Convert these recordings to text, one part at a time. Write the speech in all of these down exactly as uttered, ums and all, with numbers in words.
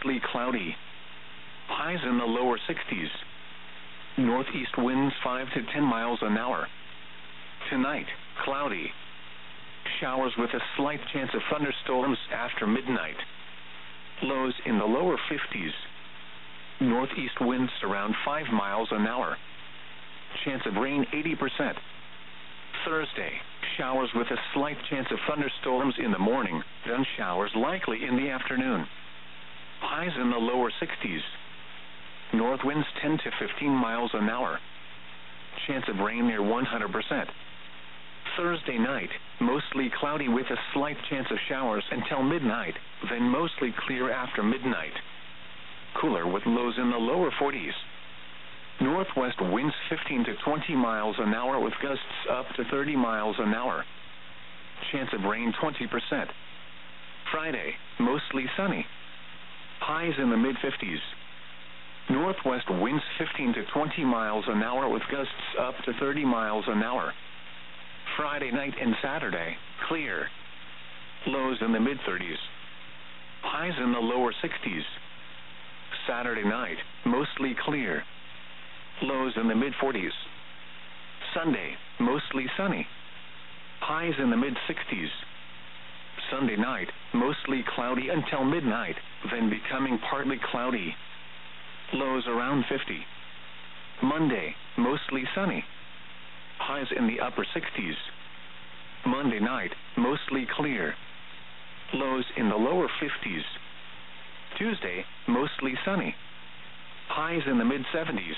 mostly cloudy. Highs in the lower sixties. Northeast winds five to ten miles an hour. Tonight, cloudy. Showers with a slight chance of thunderstorms after midnight. Lows in the lower fifties. Northeast winds around five miles an hour. Chance of rain eighty percent. Thursday, showers with a slight chance of thunderstorms in the morning, then showers likely in the afternoon. Highs in the lower sixties. North winds ten to fifteen miles an hour. Chance of rain near one hundred percent. Thursday night, mostly cloudy with a slight chance of showers until midnight, then mostly clear after midnight. Cooler with lows in the lower forties. Northwest winds fifteen to twenty miles an hour with gusts up to thirty miles an hour. Chance of rain twenty percent. Friday, mostly sunny. Highs in the mid fifties. Northwest winds fifteen to twenty miles an hour with gusts up to thirty miles an hour. Friday night and Saturday, clear. Lows in the mid thirties. Highs in the lower sixties. Saturday night, mostly clear. Lows in the mid forties. Sunday, mostly sunny. Highs in the mid sixties. Sunday night, mostly cloudy until midnight, then becoming partly cloudy. Lows around fifty. Monday, mostly sunny. Highs in the upper sixties. Monday night, mostly clear. Lows in the lower fifties. Tuesday, mostly sunny. Highs in the mid seventies.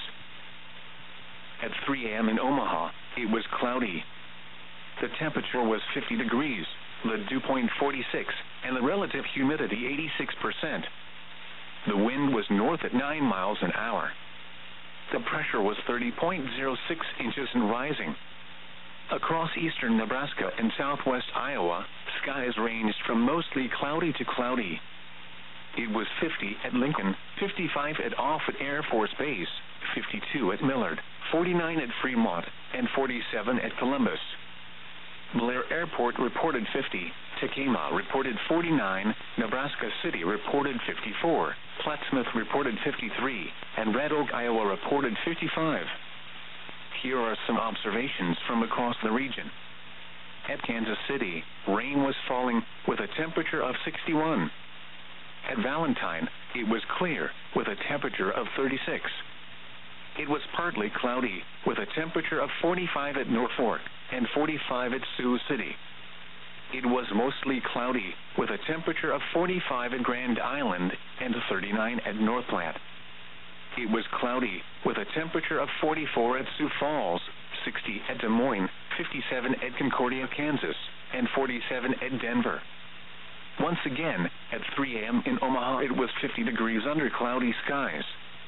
At three a m in Omaha, it was cloudy. The temperature was fifty degrees, the dew point forty-six, and the relative humidity eighty-six percent. The wind was north at nine miles an hour. The pressure was thirty point zero six inches and rising. Across eastern Nebraska and southwest Iowa, skies ranged from mostly cloudy to cloudy. It was fifty at Lincoln, fifty-five at Offutt Air Force Base, fifty-two at Millard, forty-nine at Fremont, and forty-seven at Columbus. Blair Airport reported fifty, Tekamah reported forty-nine, Nebraska City reported fifty-four, Plattsmouth reported fifty-three, and Red Oak, Iowa reported fifty-five. Here are some observations from across the region. At Kansas City, rain was falling with a temperature of sixty-one. At Valentine, it was clear with a temperature of thirty-six. It was partly cloudy with a temperature of forty-five at Norfolk and forty-five at Sioux City. It was mostly cloudy with a temperature of forty-five at Grand Island and thirty-nine at North Platte. It was cloudy with a temperature of forty-four at Sioux Falls, sixty at Des Moines, fifty-seven at Concordia, Kansas, and forty-seven at Denver. Once again, at three a m in Omaha, it was fifty degrees under cloudy skies.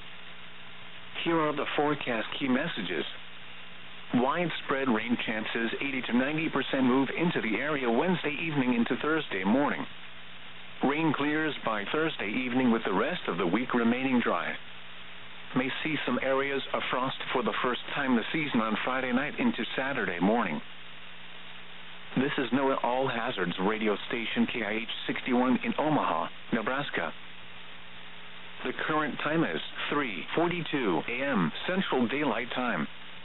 Here are the forecast key messages. Widespread rain chances eighty to ninety percent move into the area Wednesday evening into Thursday morning. Rain clears by Thursday evening with the rest of the week remaining dry. May see some areas of frost for the first time this season on Friday night into Saturday morning. This is NOAA All Hazards radio station K I H sixty-one in Omaha, Nebraska. The current time is three forty-two a m Central Daylight Time.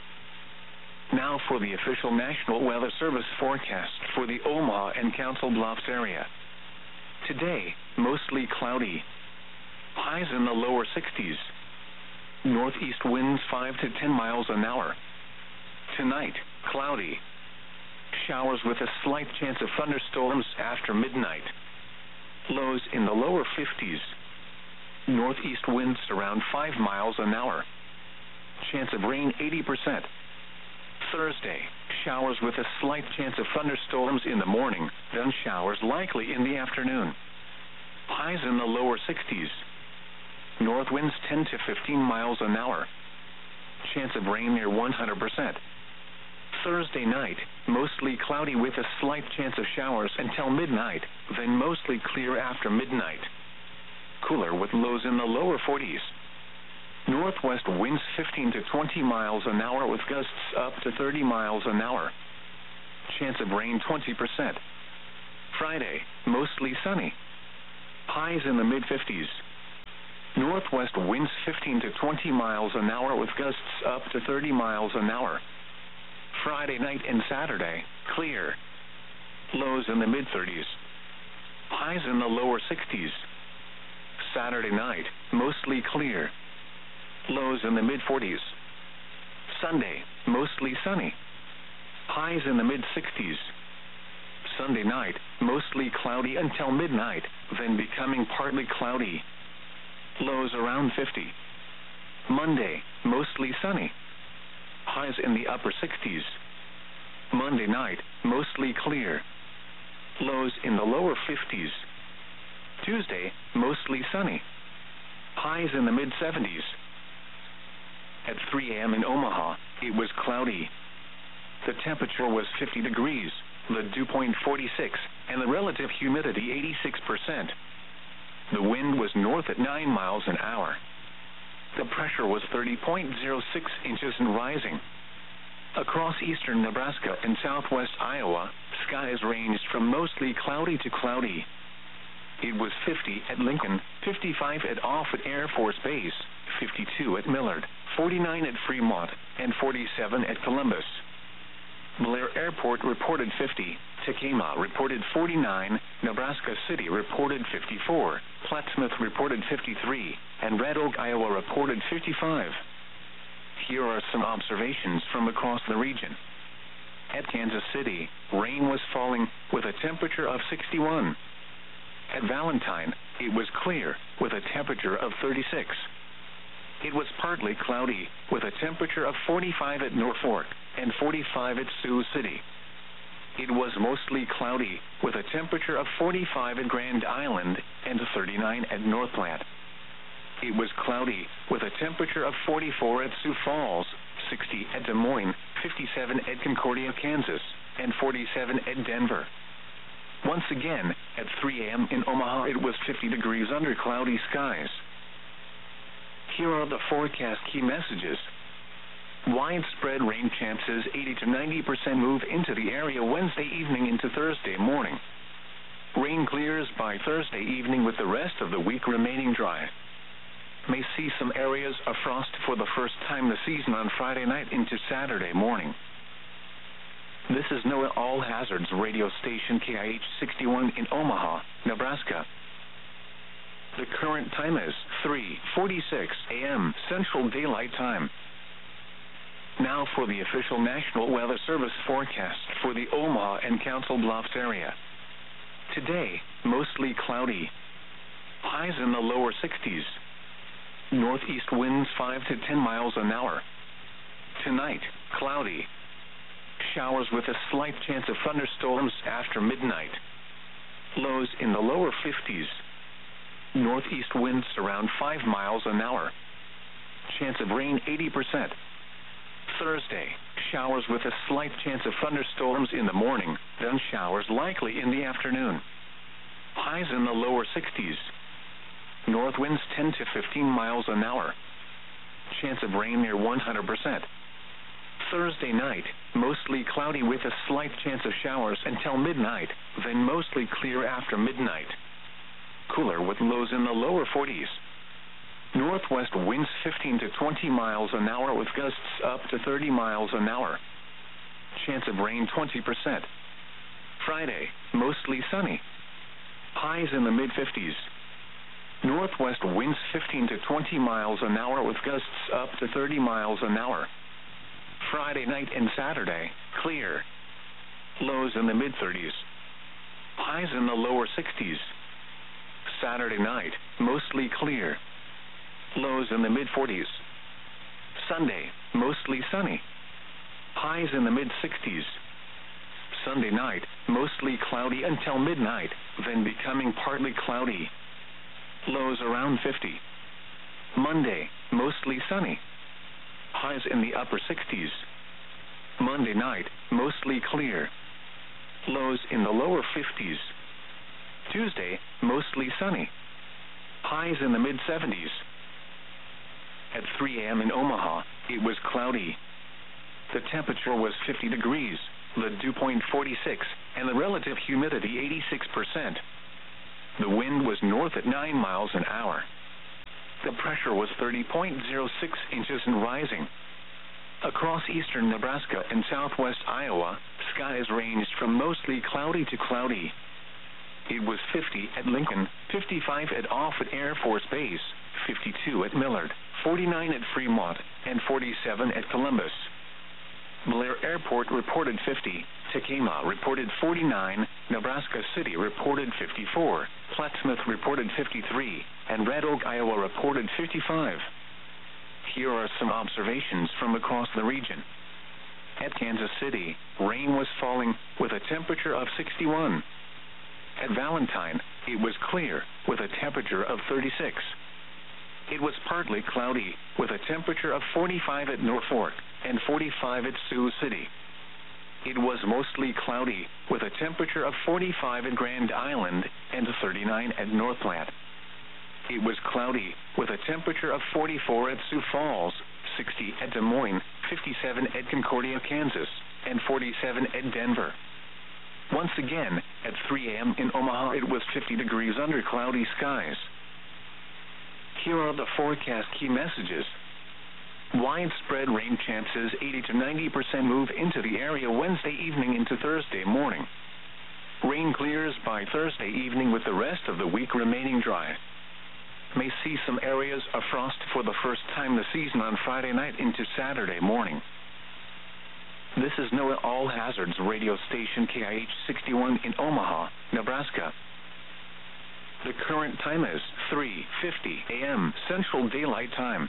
Now for the official National Weather Service forecast for the Omaha and Council Bluffs area. Today, mostly cloudy. Highs in the lower sixties. Northeast winds five to ten miles an hour. Tonight, cloudy. Showers with a slight chance of thunderstorms after midnight. Lows in the lower fifties. Northeast winds around five miles an hour. Chance of rain eighty percent. Thursday, showers with a slight chance of thunderstorms in the morning, then showers likely in the afternoon. Highs in the lower sixties. North winds ten to fifteen miles an hour. Chance of rain near one hundred percent. Thursday night, mostly cloudy with a slight chance of showers until midnight, then mostly clear after midnight. Cooler with lows in the lower forties. Northwest winds fifteen to twenty miles an hour with gusts up to thirty miles an hour. Chance of rain twenty percent. Friday, mostly sunny. Highs in the mid fifties. Northwest winds fifteen to twenty miles an hour with gusts up to thirty miles an hour. Friday night and Saturday, clear. Lows in the mid-thirties. Highs in the lower sixties. Saturday night, mostly clear. Lows in the mid-forties. Sunday, mostly sunny. Highs in the mid-sixties. Sunday night, mostly cloudy until midnight, then becoming partly cloudy. Lows around fifty. Monday, mostly sunny. Highs in the upper sixties. Monday night, mostly clear. Lows in the lower fifties. Tuesday, mostly sunny. Highs in the mid-seventies. At three a m in Omaha, it was cloudy. The temperature was fifty degrees, the dew point forty-six, and the relative humidity eighty-six percent. The wind was north at nine miles an hour. The pressure was thirty point zero six inches and rising. Across eastern Nebraska and southwest Iowa, skies ranged from mostly cloudy to cloudy. It was fifty at Lincoln, fifty-five at Offutt Air Force Base, fifty-two at Millard, forty-nine at Fremont, and forty-seven at Columbus. Blair Airport reported fifty, Tekamah reported forty-nine, Nebraska City reported fifty-four, Plattsmouth reported fifty-three, and Red Oak, Iowa reported fifty-five. Here are some observations from across the region. At Kansas City, rain was falling with a temperature of sixty-one. At Valentine, it was clear with a temperature of thirty-six. It was partly cloudy with a temperature of forty-five at Norfolk and forty-five at Sioux City. It was mostly cloudy with a temperature of forty-five at Grand Island and thirty-nine at Northplant. It was cloudy with a temperature of forty-four at Sioux Falls, sixty at Des Moines, fifty-seven at Concordia, Kansas, and forty-seven at Denver. Once again, at three a m in Omaha, it was fifty degrees under cloudy skies. Here are the forecast key messages. Widespread rain chances, eighty to ninety percent move into the area Wednesday evening into Thursday morning. Rain clears by Thursday evening with the rest of the week remaining dry. May see some areas of frost for the first time this season on Friday night into Saturday morning. This is NOAA All Hazards radio station K I H sixty-one in Omaha, Nebraska. The current time is three forty-six a m Central Daylight Time. Now for the official National Weather Service forecast for the Omaha and Council Bluffs area. Today, mostly cloudy. Highs in the lower sixties. Northeast winds five to ten miles an hour. Tonight, cloudy. Showers with a slight chance of thunderstorms after midnight. Lows in the lower fifties. Northeast winds around five miles an hour. Chance of rain eighty percent. Thursday, showers with a slight chance of thunderstorms in the morning, then showers likely in the afternoon. Highs in the lower sixties. North winds ten to fifteen miles an hour. Chance of rain near one hundred percent. Thursday night, mostly cloudy with a slight chance of showers until midnight, then mostly clear after midnight. Cooler with lows in the lower forties. Northwest winds fifteen to twenty miles an hour with gusts up to thirty miles an hour. Chance of rain twenty percent. Friday, mostly sunny. Highs in the mid-fifties. Northwest winds fifteen to twenty miles an hour with gusts up to thirty miles an hour. Friday night and Saturday, clear. Lows in the mid-thirties. Highs in the lower sixties. Saturday night, mostly clear. Lows in the mid-forties. Sunday, mostly sunny. Highs in the mid-sixties. Sunday night, mostly cloudy until midnight, then becoming partly cloudy. Lows around fifty. Monday, mostly sunny. Highs in the upper sixties. Monday night, mostly clear. Lows in the lower fifties. Tuesday, mostly sunny. Highs in the mid-seventies. At three a m in Omaha, it was cloudy. The temperature was fifty degrees, the dew point forty-six, and the relative humidity eighty-six percent. The wind was north at nine miles an hour. The pressure was thirty point zero six inches and rising. Across eastern Nebraska and southwest Iowa, skies ranged from mostly cloudy to cloudy. It was fifty at Lincoln, fifty-five at Offutt Air Force Base, fifty-two at Millard, forty-nine at Fremont, and forty-seven at Columbus. Blair Airport reported fifty, Tekamah reported forty-nine, Nebraska City reported fifty-four, Plattsmouth reported fifty-three, and Red Oak, Iowa reported fifty-five. Here are some observations from across the region. At Kansas City, rain was falling with a temperature of sixty-one. At Valentine, it was clear with a temperature of thirty-six. It was partly cloudy with a temperature of forty-five at Norfolk and forty-five at Sioux City. It was mostly cloudy with a temperature of forty-five at Grand Island and thirty-nine at North Platte. It was cloudy with a temperature of forty-four at Sioux Falls, sixty at Des Moines, fifty-seven at Concordia, Kansas, and forty-seven at Denver. Once again, at three a m in Omaha, it was fifty degrees under cloudy skies. Here are the forecast key messages. Widespread rain chances, eighty to ninety percent move into the area Wednesday evening into Thursday morning. Rain clears by Thursday evening with the rest of the week remaining dry. May see some areas of frost for the first time this season on Friday night into Saturday morning. This is NOAA All Hazards radio station K I H sixty-one in Omaha, Nebraska. The current time is three fifty a m Central Daylight Time.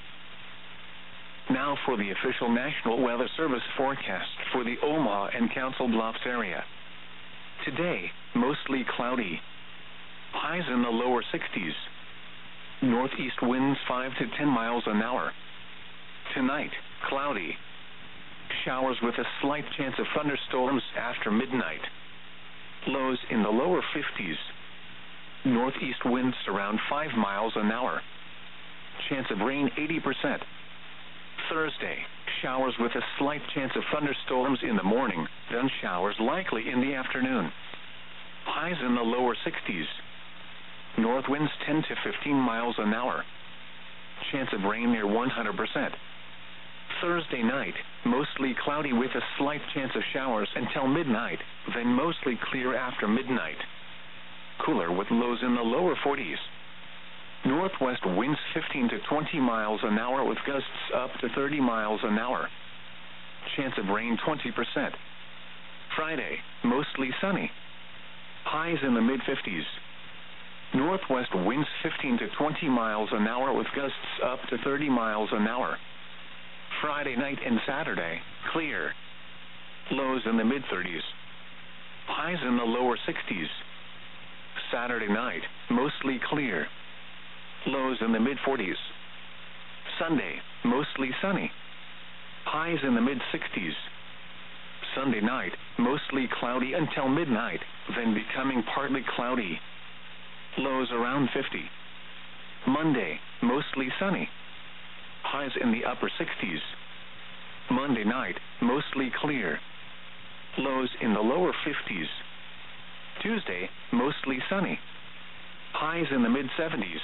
Now for the official National Weather Service forecast for the Omaha and Council Bluffs area. Today, mostly cloudy. Highs in the lower sixties. Northeast winds five to ten miles an hour. Tonight, cloudy. Showers with a slight chance of thunderstorms after midnight. Lows in the lower fifties. Northeast winds around five miles an hour. Chance of rain eighty percent. Thursday, showers with a slight chance of thunderstorms in the morning, then showers likely in the afternoon. Highs in the lower sixties. North winds ten to fifteen miles an hour. Chance of rain near one hundred percent. Thursday night, mostly cloudy with a slight chance of showers until midnight, then mostly clear after midnight. Cooler with lows in the lower forties. Northwest winds fifteen to twenty miles an hour with gusts up to thirty miles an hour. Chance of rain twenty percent. Friday, mostly sunny. Highs in the mid fifties. Northwest winds fifteen to twenty miles an hour with gusts up to thirty miles an hour. Friday night and Saturday, clear. Lows in the mid thirties. Highs in the lower sixties. Saturday night, mostly clear. Lows in the mid forties. Sunday, mostly sunny. Highs in the mid sixties. Sunday night, mostly cloudy until midnight, then becoming partly cloudy. Lows around fifty. Monday, mostly sunny. Highs in the upper sixties. Monday night, mostly clear. Lows in the lower fifties. Tuesday, mostly sunny. Highs in the mid seventies.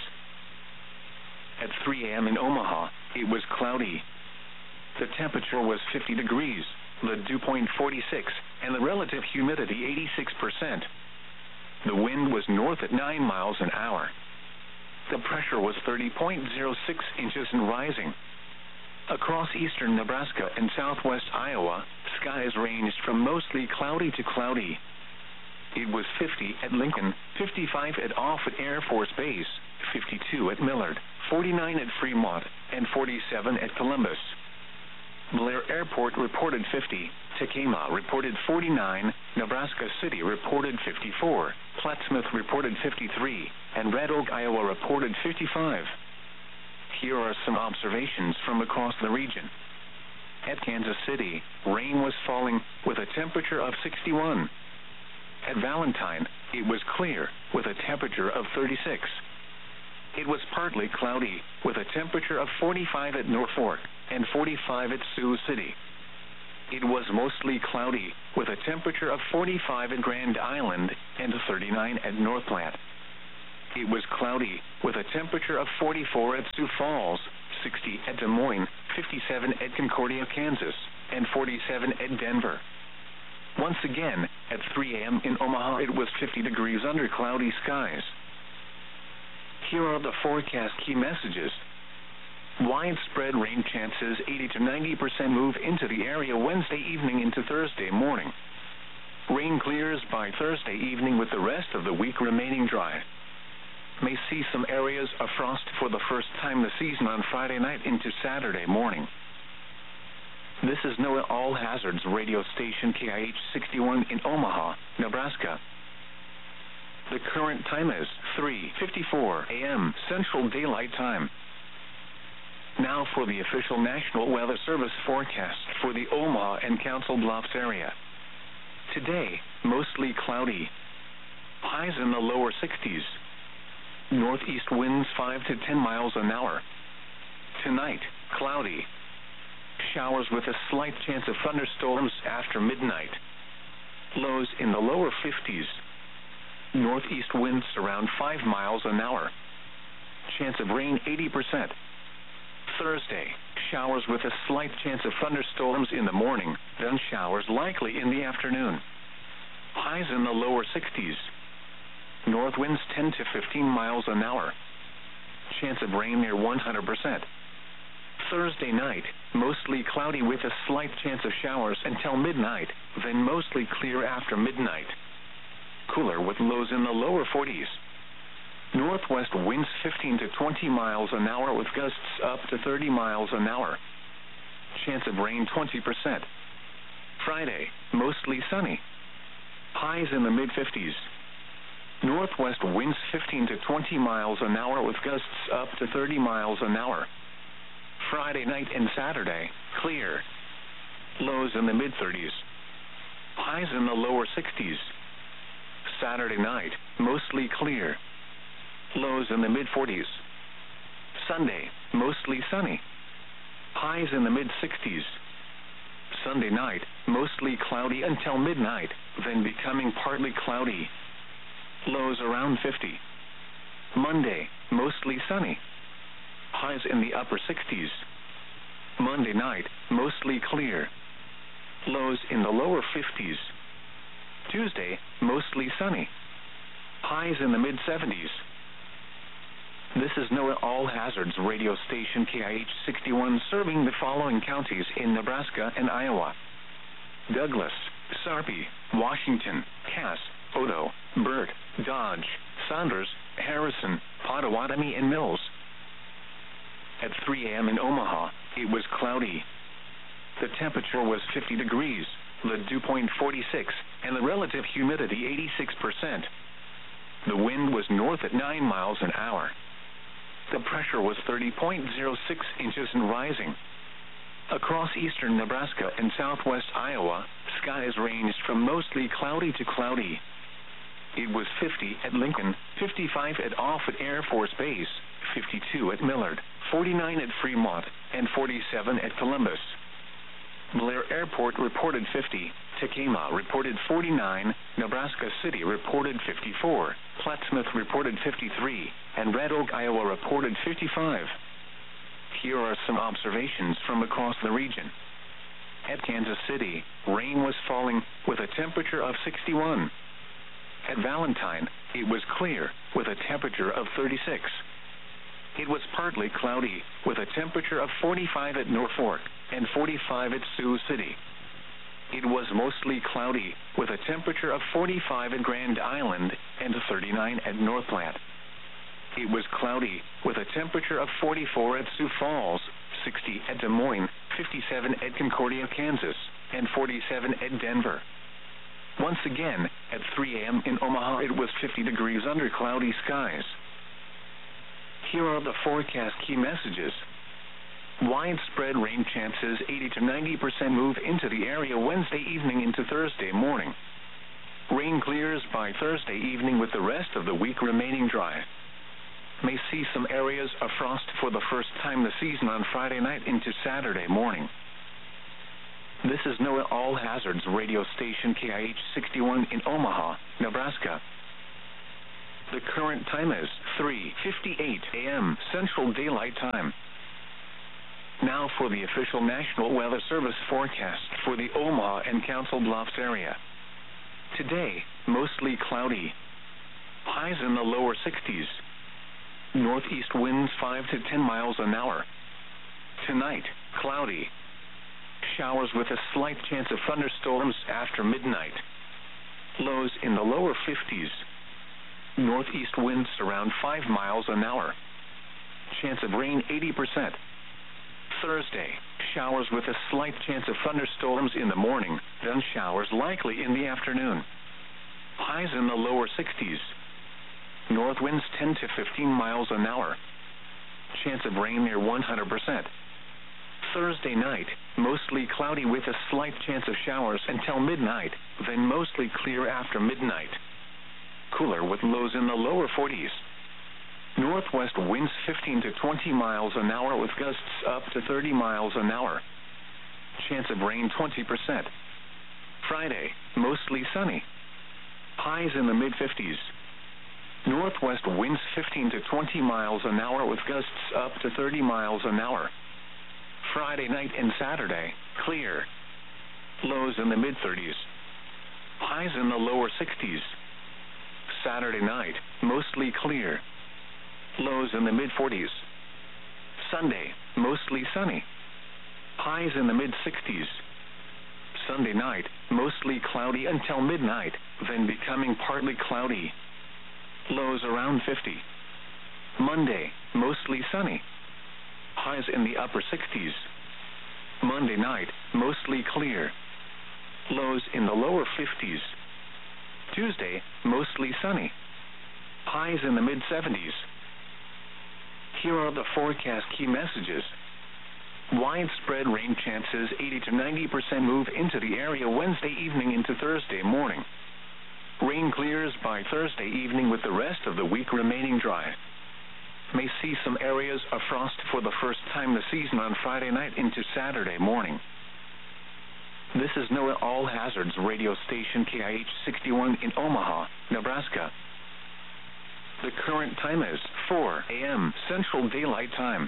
At three a m in Omaha, it was cloudy. The temperature was fifty degrees, the dew point forty-six, and the relative humidity eighty-six percent. The wind was north at nine miles an hour. The pressure was thirty point zero six inches and rising. Across eastern Nebraska and southwest Iowa, skies ranged from mostly cloudy to cloudy. It was fifty at Lincoln, fifty-five at Offutt Air Force Base, fifty-two at Millard, forty-nine at Fremont, and forty-seven at Columbus. Blair Airport reported fifty, Tekamah reported forty-nine, Nebraska City reported fifty-four, Plattsmouth reported fifty-three, and Red Oak, Iowa reported fifty-five. Here are some observations from across the region. At Kansas City, rain was falling with a temperature of sixty-one. At Valentine, it was clear with a temperature of thirty-six. It was partly cloudy with a temperature of forty-five at Norfolk and forty-five at Sioux City. It was mostly cloudy with a temperature of forty-five at Grand Island and thirty-nine at North Platte. it was cloudy, with a temperature of forty-four at Sioux Falls, sixty at Des Moines, fifty-seven at Concordia, Kansas, and forty-seven at Denver. Once again, at three a m in Omaha, it was fifty degrees under cloudy skies. Here are the forecast key messages. Widespread rain chances, eighty to ninety percent move into the area Wednesday evening into Thursday morning. Rain clears by Thursday evening with the rest of the week remaining dry. May see some areas of frost for the first time this season on Friday night into Saturday morning. This is NOAA All Hazards radio station K I H sixty-one in Omaha, Nebraska. The current time is three fifty-four a m Central Daylight Time. Now for the official National Weather Service forecast for the Omaha and Council Bluffs area. Today, mostly cloudy. Highs in the lower sixties. Northeast winds five to ten miles an hour. Tonight, cloudy. Showers with a slight chance of thunderstorms after midnight. Lows in the lower fifties. Northeast winds around five miles an hour. Chance of rain eighty percent. Thursday, showers with a slight chance of thunderstorms in the morning, then showers likely in the afternoon. Highs in the lower sixties. North winds ten to fifteen miles an hour. Chance of rain near one hundred percent. Thursday night, mostly cloudy with a slight chance of showers until midnight, then mostly clear after midnight. Cooler with lows in the lower forties. Northwest winds fifteen to twenty miles an hour with gusts up to thirty miles an hour. Chance of rain twenty percent. Friday, mostly sunny. Highs in the mid fifties. Northwest winds fifteen to twenty miles an hour with gusts up to thirty miles an hour. Friday night and Saturday, clear. Lows in the mid thirties. Highs in the lower sixties. Saturday night, mostly clear. Lows in the mid forties. Sunday, mostly sunny. Highs in the mid sixties. Sunday night, mostly cloudy until midnight, then becoming partly cloudy. Lows around fifty. Monday, mostly sunny. Highs in the upper sixties. Monday night, mostly clear. Lows in the lower fifties. Tuesday, mostly sunny. Highs in the mid seventies. This is NOAA All Hazards radio station K I H sixty-one serving the following counties in Nebraska and Iowa: Douglas, Sarpy, Washington, Cass, Odo, Burt, Dodge, Saunders, Harrison, Pottawatomie, and Mills. At three a m in Omaha, it was cloudy. The temperature was fifty degrees, the dew point forty-six, and the relative humidity eighty-six percent. The wind was north at nine miles an hour. The pressure was thirty point zero six inches and rising. Across eastern Nebraska and southwest Iowa, skies ranged from mostly cloudy to cloudy. It was fifty at Lincoln, fifty-five at Offutt Air Force Base, fifty-two at Millard, forty-nine at Fremont, and forty-seven at Columbus. Blair Airport reported fifty, Tekamah reported forty-nine, Nebraska City reported fifty-four, Plattsmouth reported fifty-three, and Red Oak, Iowa reported fifty-five. Here are some observations from across the region. At Kansas City, rain was falling with a temperature of sixty-one. At Valentine, it was clear with a temperature of thirty-six. It was partly cloudy with a temperature of forty-five at Norfolk and forty-five at Sioux City. It was mostly cloudy with a temperature of forty-five at Grand Island and thirty-nine at Northland. It was cloudy with a temperature of forty-four at Sioux Falls, sixty at Des Moines, fifty-seven at Concordia, Kansas, and forty-seven at Denver. Once again, at three a m in Omaha, it was fifty degrees under cloudy skies. Here are the forecast key messages. Widespread rain chances, eighty to ninety percent move into the area Wednesday evening into Thursday morning. Rain clears by Thursday evening with the rest of the week remaining dry. May see some areas of frost for the first time this season on Friday night into Saturday morning. This is NOAA All Hazards radio station K I H sixty-one in Omaha, Nebraska. The current time is three fifty-eight a m Central Daylight Time. Now for the official National Weather Service forecast for the Omaha and Council Bluffs area. Today, mostly cloudy. Highs in the lower sixties. Northeast winds five to ten miles an hour. Tonight, cloudy. Showers with a slight chance of thunderstorms after midnight. Lows in the lower fifties. Northeast winds around five miles an hour. Chance of rain eighty percent. Thursday, showers with a slight chance of thunderstorms in the morning, then showers likely in the afternoon. Highs in the lower sixties. North winds ten to fifteen miles an hour. Chance of rain near one hundred percent. Thursday night, mostly cloudy with a slight chance of showers until midnight, then mostly clear after midnight. Cooler with lows in the lower forties. Northwest winds fifteen to twenty miles an hour with gusts up to thirty miles an hour. Chance of rain twenty percent. Friday, mostly sunny. Highs in the mid fifties. Northwest winds fifteen to twenty miles an hour with gusts up to thirty miles an hour. Friday night and Saturday, clear. Lows in the mid thirties. Highs in the lower sixties. Saturday night, mostly clear. Lows in the mid forties. Sunday, mostly sunny. Highs in the mid sixties. Sunday night, mostly cloudy until midnight, then becoming partly cloudy. Lows around fifty. Monday, mostly sunny. Highs in the upper sixties. Monday night, mostly clear. Lows in the lower fifties. Tuesday, mostly sunny. Highs in the mid seventies. Here are the forecast key messages. Widespread rain chances eighty to ninety percent move into the area Wednesday evening into Thursday morning. Rain clears by Thursday evening with the rest of the week remaining dry. May see some areas of frost for the first time this season on Friday night into Saturday morning. This is NOAA All Hazards radio station K I H sixty-one in Omaha, Nebraska. The current time is four a m Central Daylight Time.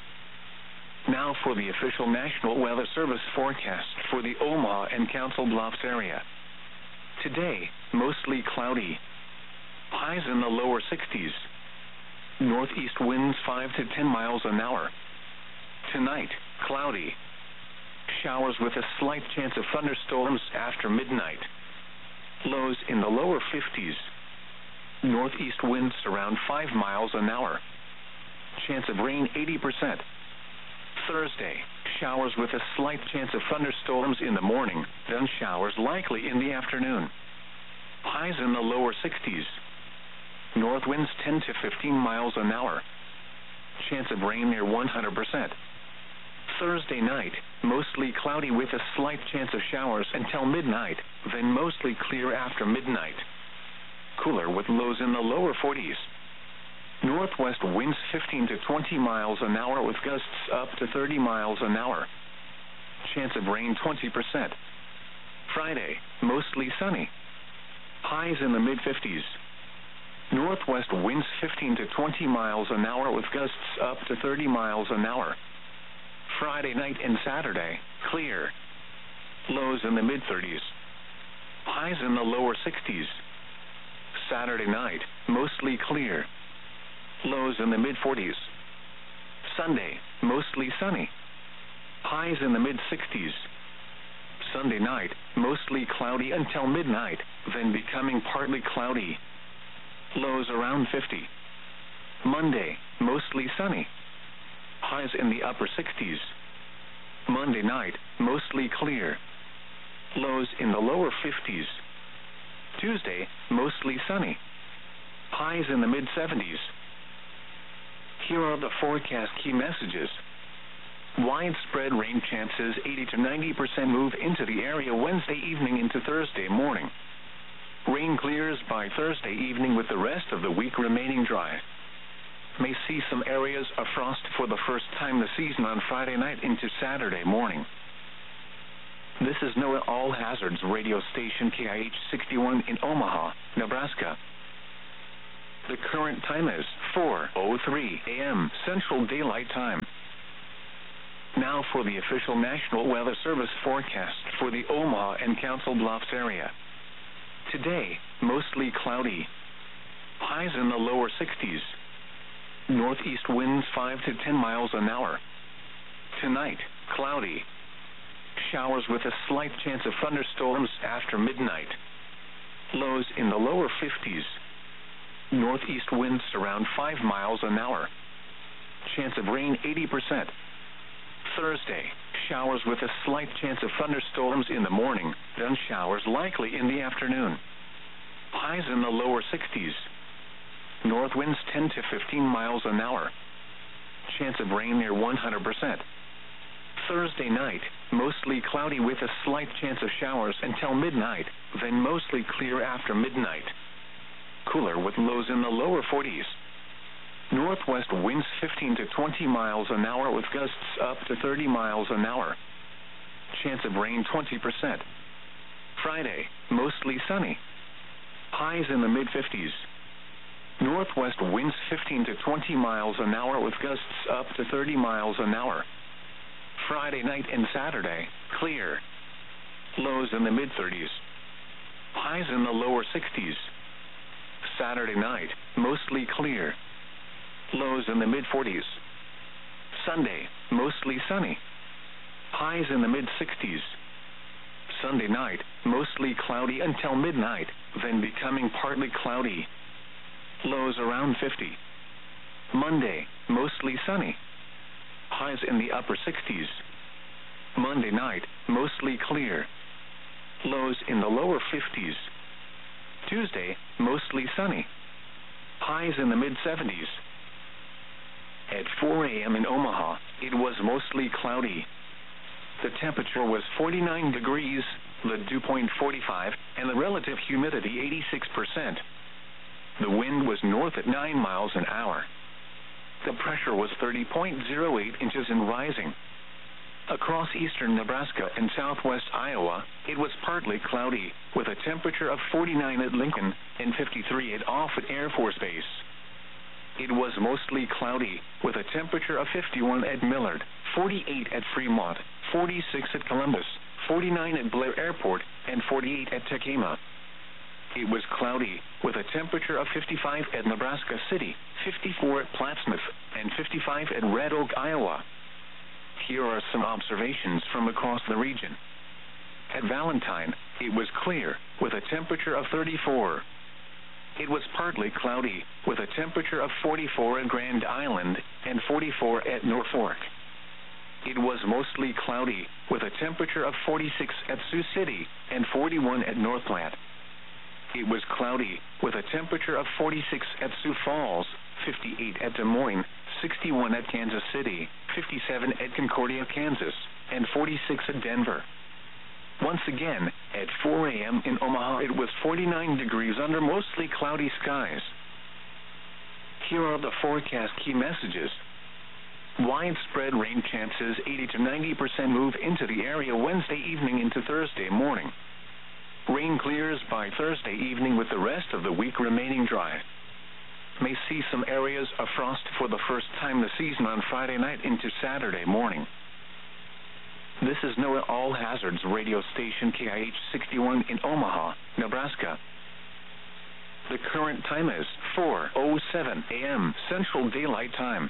Now for the official National Weather Service forecast for the Omaha and Council Bluffs area. Today, mostly cloudy. Highs in the lower sixties. Northeast winds five to ten miles an hour. Tonight, cloudy. Showers with a slight chance of thunderstorms after midnight. Lows in the lower fifties. Northeast winds around five miles an hour. Chance of rain eighty percent. Thursday, showers with a slight chance of thunderstorms in the morning, then showers likely in the afternoon. Highs in the lower sixties. North winds ten to fifteen miles an hour. Chance of rain near one hundred percent. Thursday night, mostly cloudy with a slight chance of showers until midnight, then mostly clear after midnight. Cooler with lows in the lower forties. Northwest winds fifteen to twenty miles an hour with gusts up to thirty miles an hour. Chance of rain twenty percent. Friday, mostly sunny. Highs in the mid fifties. Northwest winds fifteen to twenty miles an hour with gusts up to thirty miles an hour. Friday night and Saturday, clear. Lows in the mid thirties. Highs in the lower sixties. Saturday night, mostly clear. Lows in the mid forties. Sunday, mostly sunny. Highs in the mid sixties. Sunday night, mostly cloudy until midnight, then becoming partly cloudy. Lows around fifty. Monday, mostly sunny. Highs in the upper sixties. Monday night, mostly clear. Lows in the lower fifties. Tuesday, mostly sunny. Highs in the mid seventies. Here are the forecast key messages. Widespread rain chances eighty to ninety percent move into the area Wednesday evening into Thursday morning. Rain clears by Thursday evening with the rest of the week remaining dry. May see some areas of frost for the first time this season on Friday night into Saturday morning. This is NOAA All Hazards radio station K I H sixty-one in Omaha, Nebraska. The current time is four oh three a.m. Central Daylight Time. Now for the official National Weather Service forecast for the Omaha and Council Bluffs area. Today, mostly cloudy. Highs in the lower sixties. Northeast winds five to ten miles an hour. Tonight, cloudy. Showers with a slight chance of thunderstorms after midnight. Lows in the lower fifties. Northeast winds around five miles an hour. Chance of rain eighty percent. Thursday, showers with a slight chance of thunderstorms in the morning, then showers likely in the afternoon. Highs in the lower sixties. North winds ten to fifteen miles an hour. Chance of rain near one hundred percent. Thursday night, mostly cloudy with a slight chance of showers until midnight, then mostly clear after midnight. Cooler with lows in the lower forties. Northwest winds fifteen to twenty miles an hour with gusts up to thirty miles an hour. Chance of rain twenty percent. Friday, mostly sunny. Highs in the mid fifties. Northwest winds fifteen to twenty miles an hour with gusts up to thirty miles an hour. Friday night and Saturday, clear. Lows in the mid thirties. Highs in the lower sixties. Saturday night, mostly clear. Lows in the mid forties. Sunday, mostly sunny. Highs in the mid sixties. Sunday night, mostly cloudy until midnight, then becoming partly cloudy. Lows around fifty. Monday, mostly sunny. Highs in the upper sixties. Monday night, mostly clear. Lows in the lower fifties. Tuesday, mostly sunny. Highs in the mid seventies. At four a.m. in Omaha, it was mostly cloudy. The temperature was forty-nine degrees, the dew point forty-five, and the relative humidity eighty-six percent. The wind was north at nine miles an hour. The pressure was thirty point zero eight inches and rising. Across eastern Nebraska and southwest Iowa, it was partly cloudy, with a temperature of forty-nine at Lincoln and fifty-three at Offutt Air Force Base. It was mostly cloudy, with a temperature of fifty-one at Millard, forty-eight at Fremont, forty-six at Columbus, forty-nine at Blair Airport, and forty-eight at Tekema. It was cloudy, with a temperature of fifty-five at Nebraska City, fifty-four at Plattsmouth, and fifty-five at Red Oak, Iowa. Here are some observations from across the region. At Valentine, it was clear, with a temperature of thirty-four. It was partly cloudy, with a temperature of forty-four at Grand Island and forty-four at Norfolk. It was mostly cloudy, with a temperature of forty-six at Sioux City and forty-one at North Platte. It was cloudy, with a temperature of forty-six at Sioux Falls, fifty-eight at Des Moines, sixty-one at Kansas City, fifty-seven at Concordia, Kansas, and forty-six at Denver. Once again, at four a.m. in Omaha, it was forty-nine degrees under mostly cloudy skies. Here are the forecast key messages. Widespread rain chances, eighty to ninety percent move into the area Wednesday evening into Thursday morning. Rain clears by Thursday evening with the rest of the week remaining dry. May see some areas of frost for the first time this season on Friday night into Saturday morning. This is NOAA All Hazards radio station K I H sixty-one in Omaha, Nebraska. The current time is four oh seven a.m. Central Daylight Time.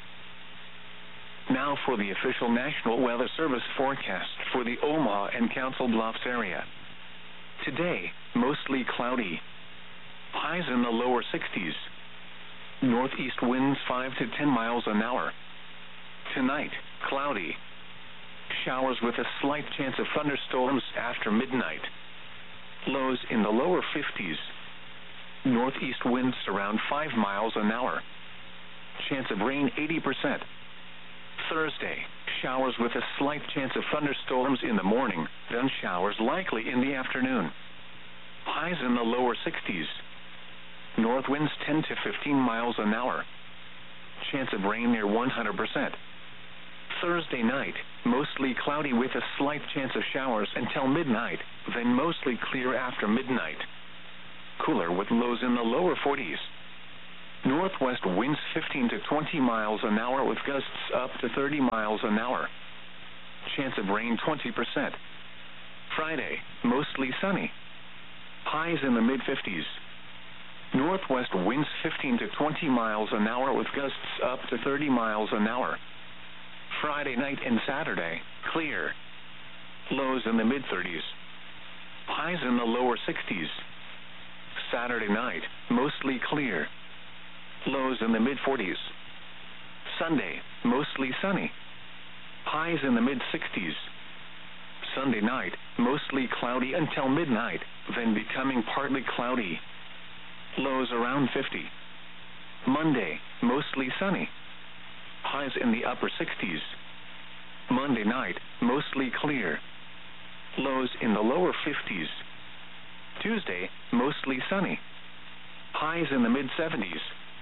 Now for the official National Weather Service forecast for the Omaha and Council Bluffs area. Today, mostly cloudy. Highs in the lower sixties. Northeast winds five to ten miles an hour. Tonight, cloudy. Showers with a slight chance of thunderstorms after midnight. Lows in the lower fifties. Northeast winds around five miles an hour. Chance of rain eighty percent. Thursday, showers with a slight chance of thunderstorms in the morning, then showers likely in the afternoon. Highs in the lower sixties. North winds ten to fifteen miles an hour. Chance of rain near one hundred percent. Thursday night, mostly cloudy with a slight chance of showers until midnight, then mostly clear after midnight. Cooler with lows in the lower forties. Northwest winds fifteen to twenty miles an hour with gusts up to thirty miles an hour. Chance of rain twenty percent. Friday, mostly sunny. Highs in the mid fifties. Northwest winds fifteen to twenty miles an hour with gusts up to thirty miles an hour. Friday night and Saturday, clear. Lows in the mid thirties. Highs in the lower sixties. Saturday night, mostly clear. Lows in the mid forties. Sunday, mostly sunny. Highs in the mid sixties. Sunday night, mostly cloudy until midnight, then becoming partly cloudy. Lows around fifty. Monday, mostly sunny. Highs in the upper sixties. Monday night, mostly clear. Lows in the lower fifties. Tuesday, mostly sunny. Highs in the mid seventies.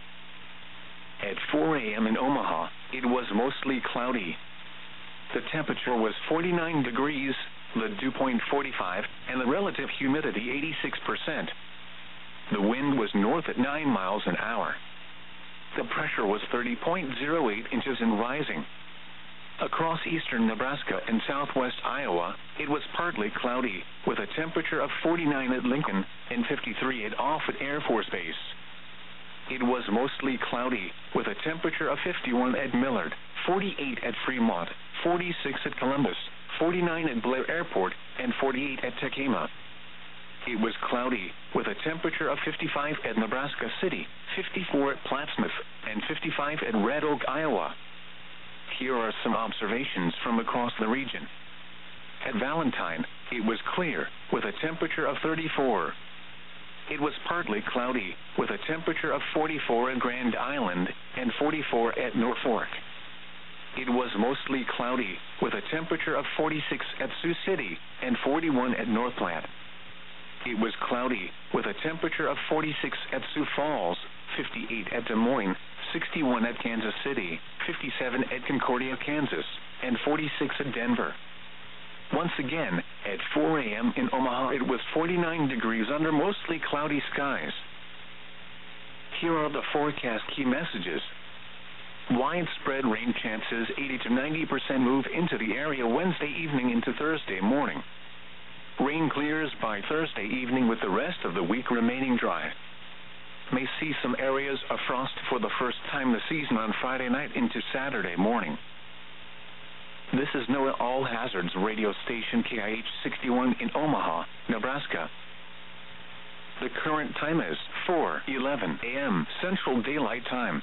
At four a.m. in Omaha, it was mostly cloudy. The temperature was forty-nine degrees, the dew point forty-five, and the relative humidity eighty-six percent. The wind was north at nine miles an hour. The pressure was thirty point zero eight inches and rising. Across eastern Nebraska and southwest Iowa, it was partly cloudy, with a temperature of forty-nine at Lincoln and fifty-three at Offutt Air Force Base. It was mostly cloudy, with a temperature of fifty-one at Millard, forty-eight at Fremont, forty-six at Columbus, forty-nine at Blair Airport, and forty-eight at Tacoma. It was cloudy, with a temperature of fifty-five at Nebraska City, fifty-four at Plattsmouth, and fifty-five at Red Oak, Iowa. Here are some observations from across the region. At Valentine, it was clear, with a temperature of thirty-four. It was partly cloudy, with a temperature of forty-four at Grand Island and forty-four at Norfolk. It was mostly cloudy, with a temperature of forty-six at Sioux City and forty-one at North Platte. It was cloudy, with a temperature of forty-six at Sioux Falls, fifty-eight at Des Moines, sixty-one at Kansas City, fifty-seven at Concordia, Kansas, and forty-six at Denver. Once again, at four a.m. in Omaha, it was forty-nine degrees under mostly cloudy skies. Here are the forecast key messages. Widespread rain chances, eighty to ninety percent move into the area Wednesday evening into Thursday morning. Rain clears by Thursday evening with the rest of the week remaining dry. May see some areas of frost for the first time this season on Friday night into Saturday morning. This is NOAA All Hazards radio station K I H sixty-one in Omaha, Nebraska. The current time is four eleven a.m. Central Daylight Time.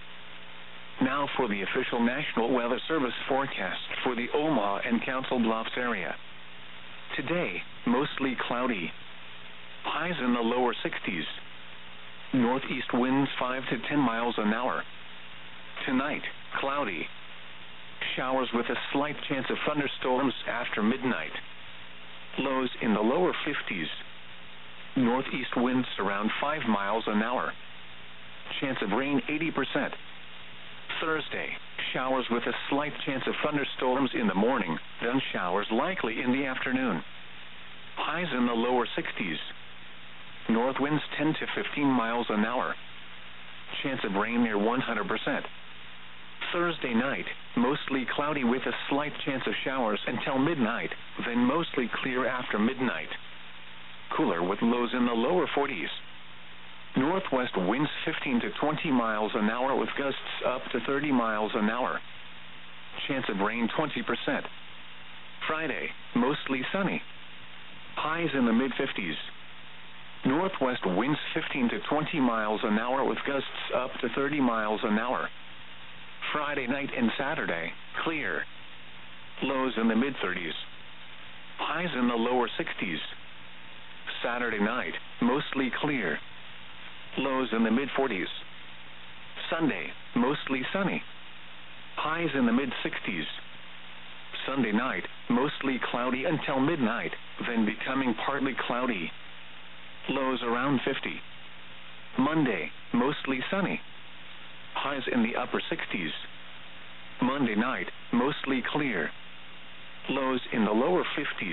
Now for the official National Weather Service forecast for the Omaha and Council Bluffs area. Today, mostly cloudy. Highs in the lower sixties. Northeast winds five to ten miles an hour. Tonight, cloudy. Showers with a slight chance of thunderstorms after midnight. Lows in the lower fifties. Northeast winds around five miles an hour. Chance of rain eighty percent. Thursday, showers with a slight chance of thunderstorms in the morning, then showers likely in the afternoon. Highs in the lower sixties. North winds ten to fifteen miles an hour. Chance of rain near one hundred percent. Thursday night, mostly cloudy with a slight chance of showers until midnight, then mostly clear after midnight. Cooler with lows in the lower forties. Northwest winds fifteen to twenty miles an hour with gusts up to thirty miles an hour. Chance of rain twenty percent. Friday, mostly sunny. Highs in the mid fifties. Northwest winds fifteen to twenty miles an hour with gusts up to thirty miles an hour. Friday night and Saturday, clear. Lows in the mid thirties. Highs in the lower sixties. Saturday night, mostly clear. Lows in the mid forties. Sunday, mostly sunny. Highs in the mid sixties. Sunday night, mostly cloudy until midnight, then becoming partly cloudy. Lows around fifty. Monday, mostly sunny. Highs in the upper sixties. Monday night, mostly clear. Lows in the lower fifties.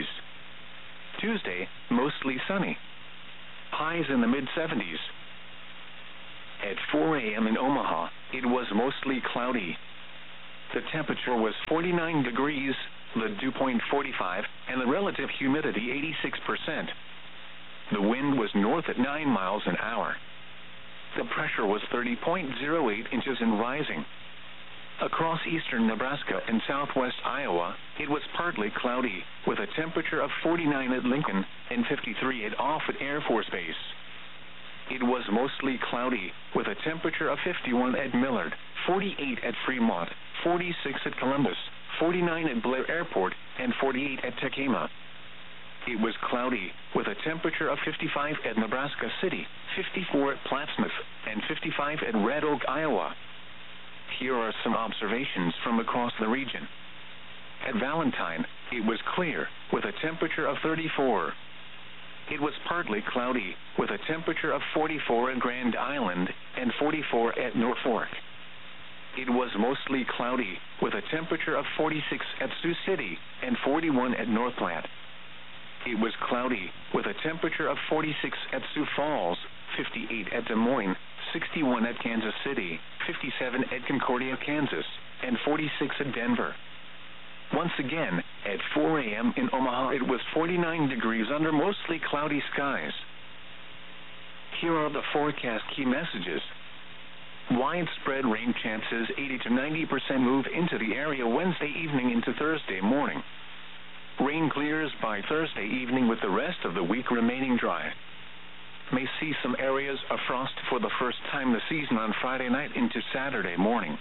Tuesday, mostly sunny. Highs in the mid seventies. At four a.m. in Omaha, it was mostly cloudy. The temperature was forty-nine degrees, the dew point forty-five, and the relative humidity eighty-six percent. The wind was north at nine miles an hour. The pressure was thirty point zero eight inches and rising. Across eastern Nebraska and southwest Iowa, it was partly cloudy, with a temperature of forty-nine at Lincoln and fifty-three at Offutt Air Force Base. It was mostly cloudy, with a temperature of fifty-one at Millard, forty-eight at Fremont, forty-six at Columbus, forty-nine at Blair Airport, and forty-eight at Tekema. It was cloudy, with a temperature of fifty-five at Nebraska City, fifty-four at Plattsmouth, and fifty-five at Red Oak, Iowa. Here are some observations from across the region. At Valentine, it was clear, with a temperature of thirty-four. It was partly cloudy, with a temperature of forty-four at Grand Island and forty-four at Norfolk. It was mostly cloudy, with a temperature of forty-six at Sioux City and forty-one at North Platte. It was cloudy, with a temperature of forty-six at Sioux Falls, fifty-eight at Des Moines, sixty-one at Kansas City, fifty-seven at Concordia, Kansas, and forty-six at Denver. Once again, at four a.m. in Omaha, it was forty-nine degrees under mostly cloudy skies. Here are the forecast key messages. Widespread rain chances, eighty to ninety percent move into the area Wednesday evening into Thursday morning. Rain clears by Thursday evening with the rest of the week remaining dry. May see some areas of frost for the first time this season on Friday night into Saturday morning.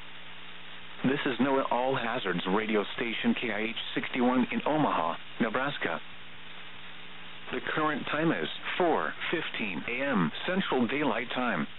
This is NOAA All Hazards radio station K I H sixty-one in Omaha, Nebraska. The current time is four fifteen a.m. Central Daylight Time.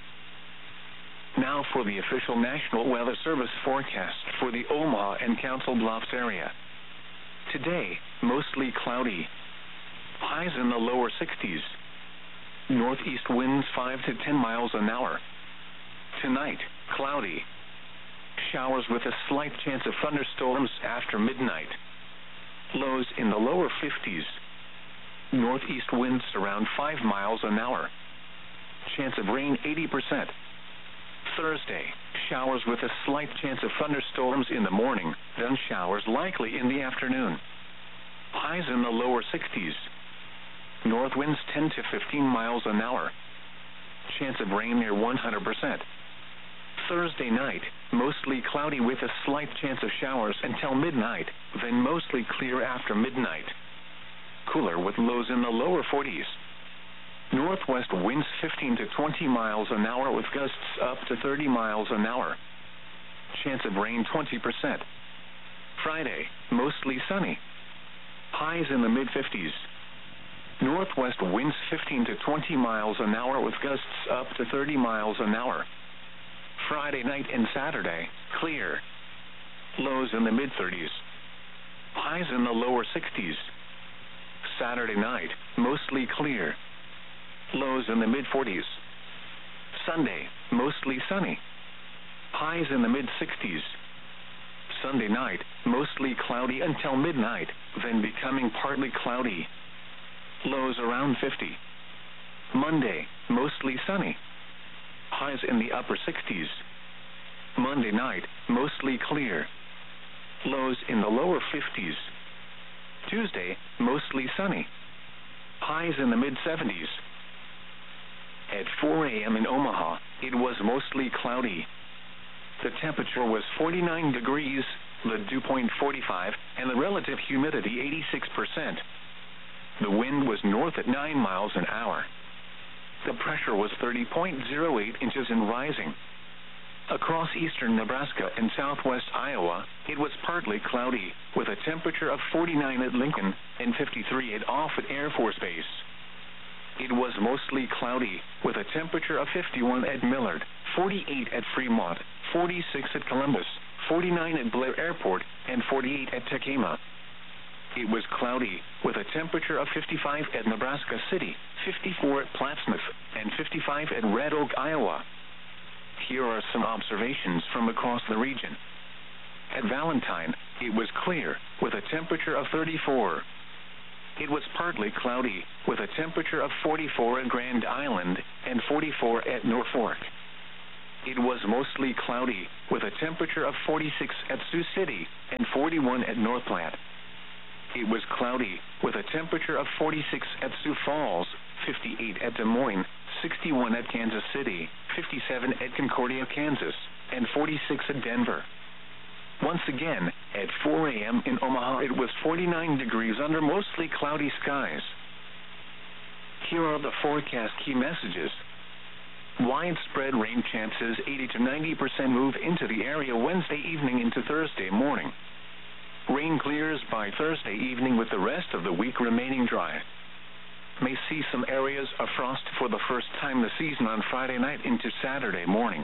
Now for the official National Weather Service forecast for the Omaha and Council Bluffs area. Today, mostly cloudy. Highs in the lower sixties. Northeast winds five to ten miles an hour. Tonight, cloudy. Showers with a slight chance of thunderstorms after midnight. Lows in the lower fifties. Northeast winds around five miles an hour. Chance of rain eighty percent. Thursday, showers with a slight chance of thunderstorms in the morning, then showers likely in the afternoon. Highs in the lower sixties. North winds ten to fifteen miles an hour. Chance of rain near one hundred percent. Thursday night, mostly cloudy with a slight chance of showers until midnight, then mostly clear after midnight. Cooler with lows in the lower forties. Northwest winds fifteen to twenty miles an hour with gusts up to thirty miles an hour. Chance of rain twenty percent. Friday, mostly sunny. Highs in the mid fifties. Northwest winds fifteen to twenty miles an hour with gusts up to thirty miles an hour. Friday night and Saturday, clear. Lows in the mid thirties. Highs in the lower sixties. Saturday night, mostly clear. Lows in the mid forties. Sunday, mostly sunny. Highs in the mid sixties. Sunday night, mostly cloudy until midnight, then becoming partly cloudy. Lows around fifty. Monday, mostly sunny. Highs in the upper sixties. Monday night, mostly clear. Lows in the lower fifties. Tuesday, mostly sunny. Highs in the mid seventies. At four a.m. in Omaha, it was mostly cloudy. The temperature was forty-nine degrees, the dew point forty-five, and the relative humidity eighty-six percent. The wind was north at nine miles an hour. The pressure was thirty point zero eight inches and rising. Across eastern Nebraska and southwest Iowa, it was partly cloudy, with a temperature of forty-nine at Lincoln and fifty-three at Offutt Air Force Base. It was mostly cloudy, with a temperature of fifty-one at Millard, forty-eight at Fremont, forty-six at Columbus, forty-nine at Blair Airport, and forty-eight at Tekema. It was cloudy, with a temperature of fifty-five at Nebraska City, fifty-four at Plattsmouth, and fifty-five at Red Oak, Iowa. Here are some observations from across the region. At Valentine, it was clear, with a temperature of thirty-four. It was partly cloudy, with a temperature of forty-four at Grand Island and forty-four at Norfolk. it was mostly cloudy, with a temperature of forty-six at Sioux City and forty-one at North Platte. It was cloudy, with a temperature of forty-six at Sioux Falls, fifty-eight at Des Moines, sixty-one at Kansas City, fifty-seven at Concordia, Kansas, and forty-six at Denver. Once again, at four a m in Omaha, it was forty-nine degrees under mostly cloudy skies. Here are the forecast key messages. Widespread rain chances, eighty to ninety percent move into the area Wednesday evening into Thursday morning. Rain clears by Thursday evening with the rest of the week remaining dry. May see some areas of frost for the first time this season on Friday night into Saturday morning.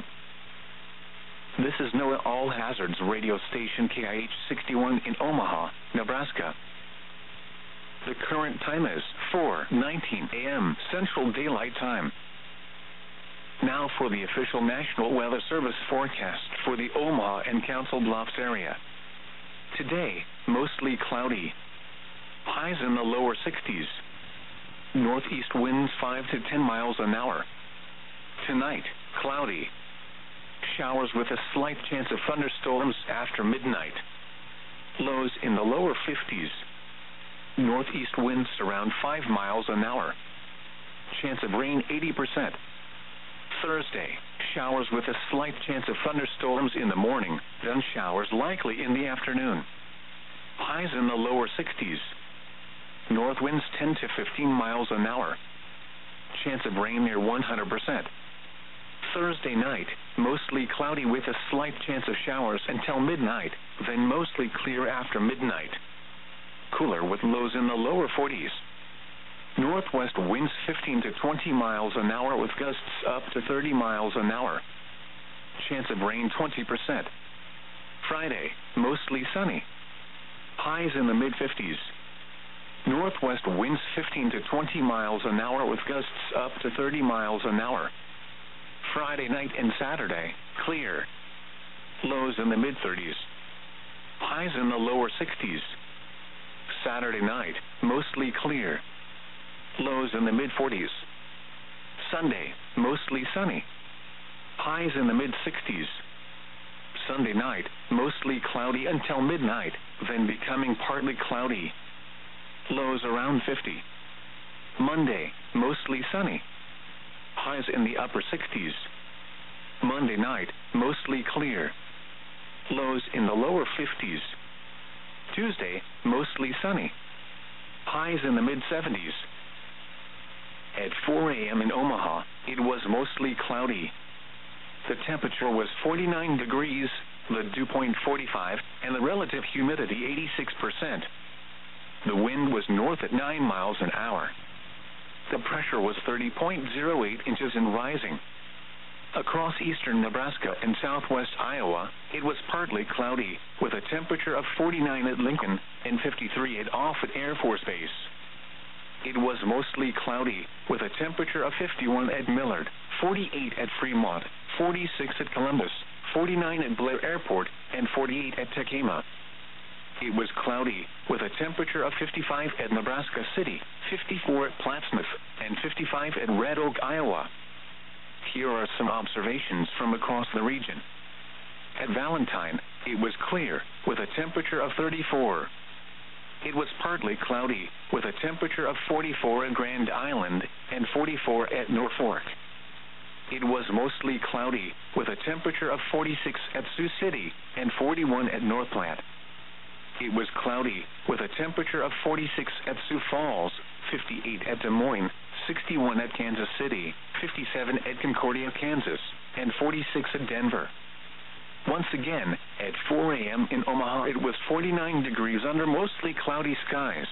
This is NOAA All Hazards radio station K I H sixty-one in Omaha, Nebraska. The current time is four nineteen a m Central Daylight Time. Now for the official National Weather Service forecast for the Omaha and Council Bluffs area. Today, mostly cloudy. Highs in the lower sixties. Northeast winds five to ten miles an hour. Tonight, cloudy. Showers with a slight chance of thunderstorms after midnight. Lows in the lower fifties. Northeast winds around five miles an hour. Chance of rain eighty percent. Thursday, showers with a slight chance of thunderstorms in the morning, then showers likely in the afternoon. Highs in the lower sixties. North winds ten to fifteen miles an hour. Chance of rain near one hundred percent. Thursday night, mostly cloudy with a slight chance of showers until midnight, then mostly clear after midnight. Cooler with lows in the lower forties. Northwest winds fifteen to twenty miles an hour with gusts up to thirty miles an hour. Chance of rain twenty percent. Friday, mostly sunny. Highs in the mid fifties. Northwest winds fifteen to twenty miles an hour with gusts up to thirty miles an hour. Friday night and Saturday, clear. Lows in the mid thirties. Highs in the lower sixties. Saturday night, mostly clear. Lows in the mid forties. Sunday, mostly sunny. Highs in the mid sixties. Sunday night, mostly cloudy until midnight, then becoming partly cloudy. Lows around fifty. Monday, mostly sunny. Highs in the upper sixties. Monday night, mostly clear. Lows in the lower fifties. Tuesday, mostly sunny. Highs in the mid seventies. At four a m in Omaha, it was mostly cloudy. The temperature was forty-nine degrees, the dew point forty-five, and the relative humidity eighty-six percent. The wind was north at nine miles an hour. The pressure was thirty point zero eight inches and rising. Across eastern Nebraska and southwest Iowa, it was partly cloudy, with a temperature of forty-nine at Lincoln and fifty-three at Offutt Air Force Base. It was mostly cloudy, with a temperature of fifty-one at Millard, forty-eight at Fremont, forty-six at Columbus, forty-nine at Blair Airport, and forty-eight at Tacoma. It was cloudy, with a temperature of fifty-five at Nebraska City, fifty-four at Plattsmouth, and fifty-five at Red Oak, Iowa. Here are some observations from across the region. At Valentine, it was clear, with a temperature of thirty-four. It was partly cloudy, with a temperature of forty-four at Grand Island and forty-four at Norfolk. It was mostly cloudy, with a temperature of forty-six at Sioux City and forty-one at North Platte. It was cloudy, with a temperature of forty-six at Sioux Falls, fifty-eight at Des Moines, sixty-one at Kansas City, fifty-seven at Concordia, Kansas, and forty-six at Denver. Once again, at four a m in Omaha, it was forty-nine degrees under mostly cloudy skies.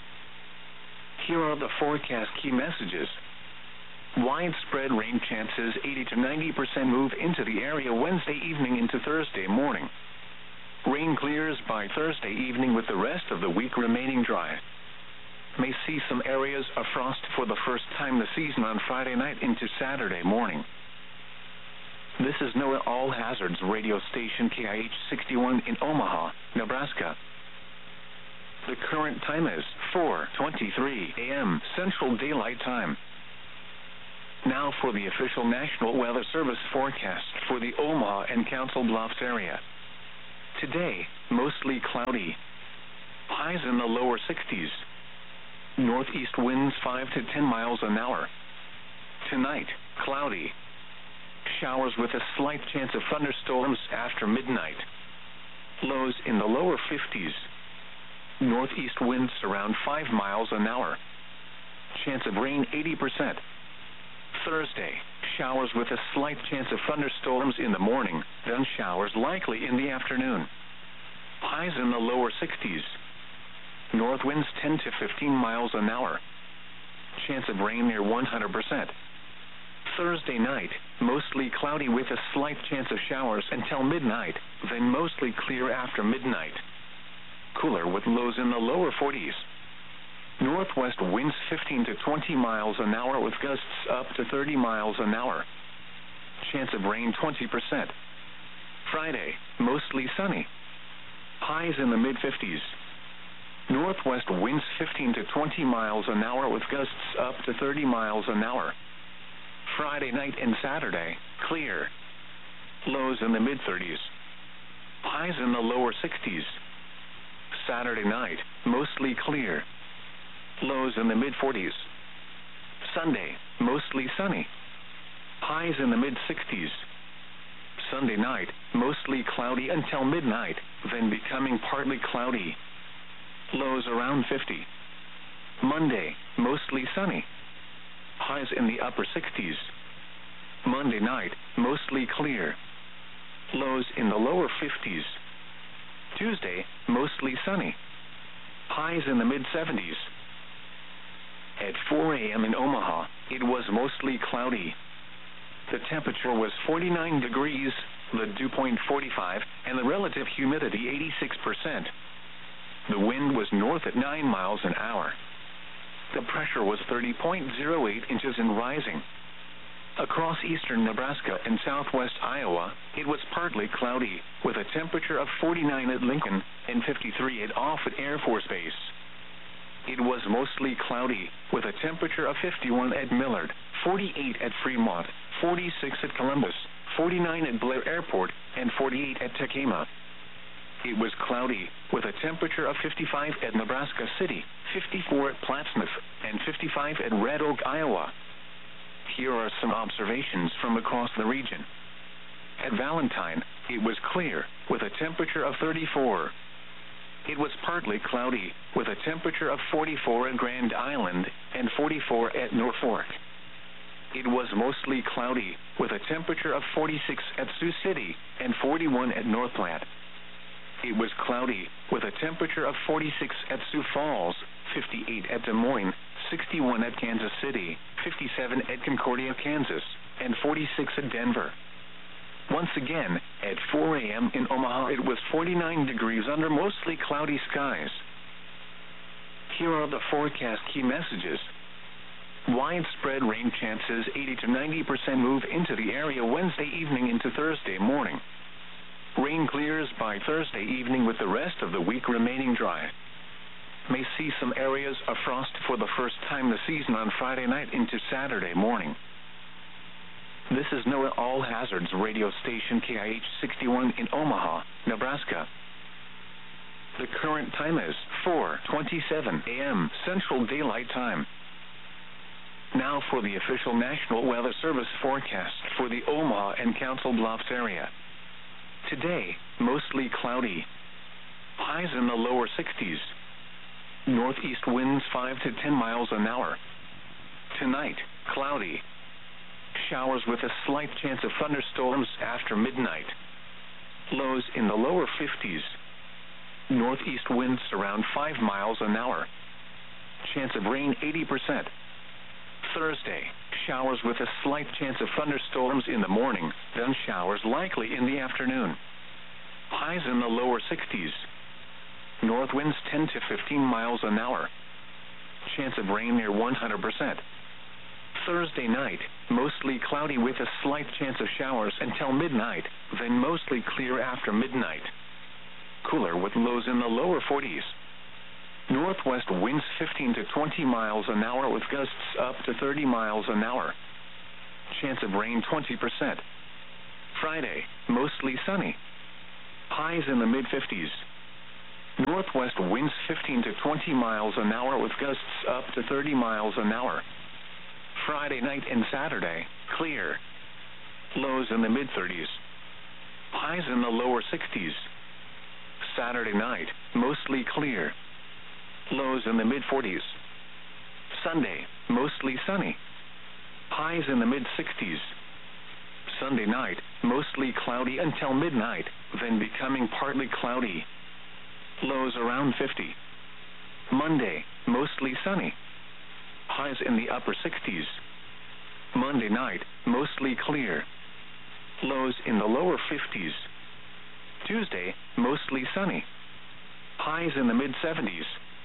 Here are the forecast key messages. Widespread rain chances, eighty to ninety percent move into the area Wednesday evening into Thursday morning. Rain clears by Thursday evening with the rest of the week remaining dry. May see some areas of frost for the first time this season on Friday night into Saturday morning. This is NOAA All Hazards radio station K I H sixty-one in Omaha, Nebraska. The current time is four twenty-three a m Central Daylight Time. Now for the official National Weather Service forecast for the Omaha and Council Bluffs area. Today, mostly cloudy. Highs in the lower sixties. Northeast winds five to ten miles an hour. Tonight, cloudy. Showers with a slight chance of thunderstorms after midnight. Lows in the lower fifties. Northeast winds around five miles an hour. Chance of rain eighty percent. Thursday, showers with a slight chance of thunderstorms in the morning, then showers likely in the afternoon. Highs in the lower sixties. North winds ten to fifteen miles an hour. Chance of rain near one hundred percent. Thursday night, mostly cloudy with a slight chance of showers until midnight, then mostly clear after midnight. Cooler with lows in the lower forties. Northwest winds fifteen to twenty miles an hour with gusts up to thirty miles an hour. Chance of rain twenty percent. Friday, mostly sunny. Highs in the mid fifties. Northwest winds fifteen to twenty miles an hour with gusts up to thirty miles an hour. Friday night and Saturday, clear. Lows in the mid thirties. Highs in the lower sixties. Saturday night, mostly clear. Lows in the mid forties. Sunday, mostly sunny. Highs in the mid sixties. Sunday night, mostly cloudy until midnight, then becoming partly cloudy. Lows around fifty. Monday, mostly sunny. Highs in the upper sixties. Monday night, mostly clear. Lows in the lower fifties. Tuesday, mostly sunny. Highs in the mid seventies. At four a m in Omaha, it was mostly cloudy. The temperature was forty-nine degrees, the dew point forty-five, and the relative humidity eighty-six percent. The wind was north at nine miles an hour. The pressure was thirty point zero eight inches and rising. Across eastern Nebraska and southwest Iowa, it was partly cloudy, with a temperature of forty-nine at Lincoln and fifty-three at Offutt Air Force Base. It was mostly cloudy, with a temperature of fifty-one at Millard, forty-eight at Fremont, forty-six at Columbus, forty-nine at Blair Airport, and forty-eight at Tacoma. It was cloudy, with a temperature of fifty-five at Nebraska City, fifty-four at Plattsmouth, and fifty-five at Red Oak, Iowa. Here are some observations from across the region. At Valentine, it was clear, with a temperature of thirty-four. It was partly cloudy, with a temperature of forty-four at Grand Island and forty-four at Norfolk. It was mostly cloudy, with a temperature of forty-six at Sioux City and forty-one at North Platte. It was cloudy, with a temperature of forty-six at Sioux Falls, fifty-eight at Des Moines, sixty-one at Kansas City, fifty-seven at Concordia, Kansas, and forty-six at Denver. Once again, at four a m in Omaha, it was forty-nine degrees under mostly cloudy skies. Here are the forecast key messages. Widespread rain chances, eighty to ninety percent move into the area Wednesday evening into Thursday morning. Rain clears by Thursday evening with the rest of the week remaining dry. May see some areas of frost for the first time this season on Friday night into Saturday morning. This is NOAA All Hazards radio station K I H sixty-one in Omaha, Nebraska. The current time is four twenty-seven a m Central Daylight Time. Now for the official National Weather Service forecast for the Omaha and Council Bluffs area. Today, mostly cloudy. Highs in the lower sixties. Northeast winds five to ten miles an hour. Tonight, cloudy. Showers with a slight chance of thunderstorms after midnight. Lows in the lower fifties. Northeast winds around five miles an hour. Chance of rain eighty percent. Thursday, showers with a slight chance of thunderstorms in the morning, then showers likely in the afternoon. Highs in the lower sixties. North winds ten to fifteen miles an hour. Chance of rain near one hundred percent. Thursday night, mostly cloudy with a slight chance of showers until midnight, then mostly clear after midnight. Cooler with lows in the lower forties. Northwest winds fifteen to twenty miles an hour with gusts up to thirty miles an hour. Chance of rain twenty percent. Friday, mostly sunny. Highs in the mid fifties. Northwest winds fifteen to twenty miles an hour with gusts up to thirty miles an hour. Friday night and Saturday, clear. Lows in the mid thirties. Highs in the lower sixties. Saturday night, mostly clear. Lows in the mid forties. Sunday, mostly sunny. Highs in the mid sixties. Sunday night, mostly cloudy until midnight, then becoming partly cloudy. Lows around fifty. Monday, mostly sunny. Highs in the upper sixties. Monday night, mostly clear. Lows in the lower fifties. Tuesday, mostly sunny. Highs in the mid seventies.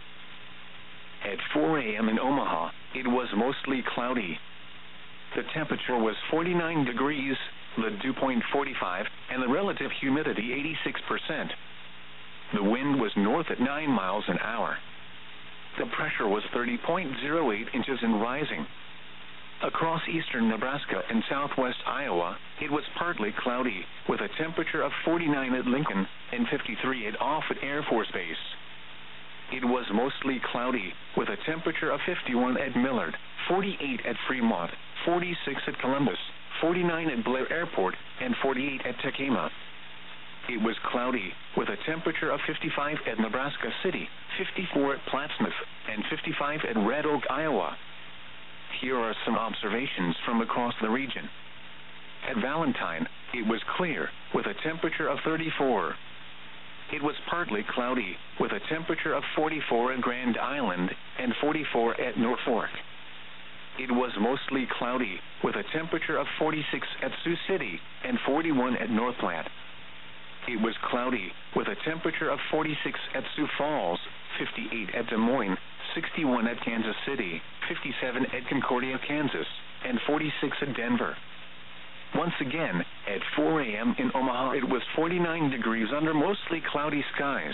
At four a.m. in Omaha, it was mostly cloudy. The temperature was forty-nine degrees, the dew point forty-five, and the relative humidity eighty-six percent. The wind was north at nine miles an hour. The pressure was thirty point zero eight inches and rising. Across eastern Nebraska and southwest Iowa, it was partly cloudy, with a temperature of forty-nine at Lincoln and fifty-three at Offutt Air Force Base. It was mostly cloudy, with a temperature of fifty-one at Millard, forty-eight at Fremont, forty-six at Columbus, forty-nine at Blair Airport, and forty-eight at Tacoma. It was cloudy, with a temperature of fifty-five at Nebraska City, fifty-four at Plattsmouth, and fifty-five at Red Oak, Iowa. Here are some observations from across the region. At Valentine, it was clear, with a temperature of thirty-four. It was partly cloudy, with a temperature of forty-four at Grand Island and forty-four at Norfolk. It was mostly cloudy, with a temperature of forty-six at Sioux City and forty-one at North Platte. It was cloudy, with a temperature of forty-six at Sioux Falls, fifty-eight at Des Moines, sixty-one at Kansas City, fifty-seven at Concordia, Kansas, and forty-six at Denver. Once again, at four a.m. in Omaha, it was forty-nine degrees under mostly cloudy skies.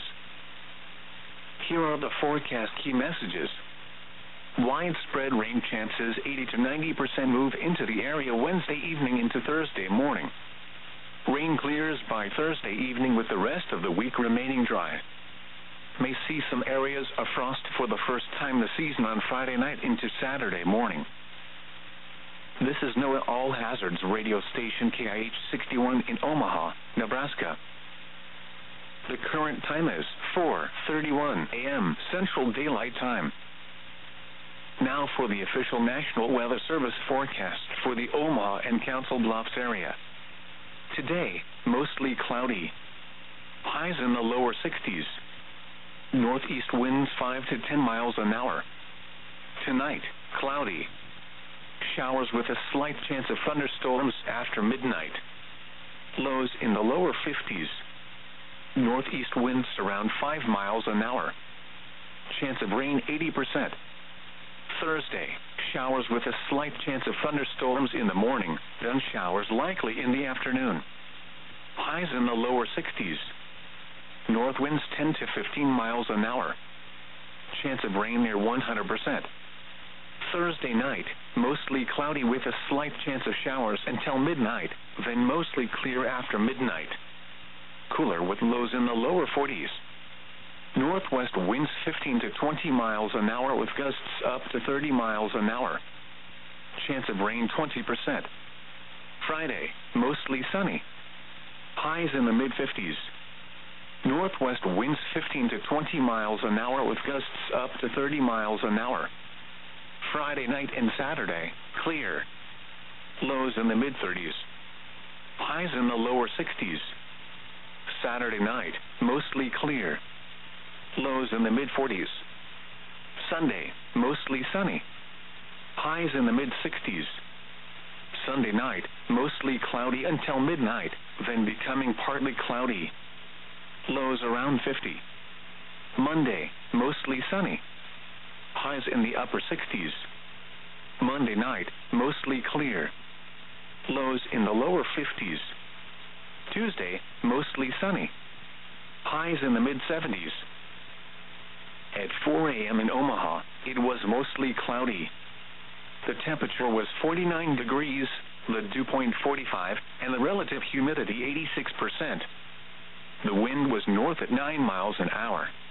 Here are the forecast key messages. Widespread rain chances, eighty to ninety percent move into the area Wednesday evening into Thursday morning. Rain clears by Thursday evening with the rest of the week remaining dry. May see some areas of frost for the first time this season on Friday night into Saturday morning. This is NOAA All Hazards radio station K I H sixty-one in Omaha, Nebraska. The current time is four thirty-one a.m. Central Daylight Time. Now for the official National Weather Service forecast for the Omaha and Council Bluffs area. Today, mostly cloudy. Highs in the lower sixties. Northeast winds five to ten miles an hour. Tonight, cloudy. Showers with a slight chance of thunderstorms after midnight. Lows in the lower fifties. Northeast winds around five miles an hour. Chance of rain eighty percent. Thursday, showers with a slight chance of thunderstorms in the morning, then showers likely in the afternoon. Highs in the lower sixties. North winds ten to fifteen miles an hour. Chance of rain near one hundred percent. Thursday night, mostly cloudy with a slight chance of showers until midnight, then mostly clear after midnight. Cooler with lows in the lower forties. Northwest winds fifteen to twenty miles an hour with gusts up to thirty miles an hour. Chance of rain twenty percent. Friday, mostly sunny. Highs in the mid fifties. Northwest winds fifteen to twenty miles an hour with gusts up to thirty miles an hour. Friday night and Saturday, clear. Lows in the mid thirties. Highs in the lower sixties. Saturday night, mostly clear. Lows in the mid forties. Sunday, mostly sunny. Highs in the mid sixties. Sunday night, mostly cloudy until midnight, then becoming partly cloudy. Lows around fifty. Monday, mostly sunny. Highs in the upper sixties. Monday night, mostly clear. Lows in the lower fifties. Tuesday, mostly sunny. Highs in the mid seventies. At four a.m. in Omaha, it was mostly cloudy. The temperature was forty-nine degrees, the dew point forty-five, and the relative humidity eighty-six percent. The wind was north at nine miles an hour.